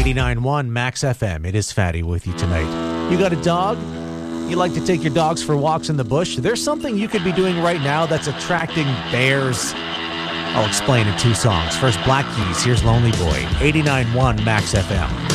89.1 Max FM. It is Fatty with you tonight. You got a dog? You like to take your dogs for walks in the bush? There's something you could be doing right now that's attracting bears. I'll explain in two songs. First, Black Keys. Here's Lonely Boy. 89.1 Max FM.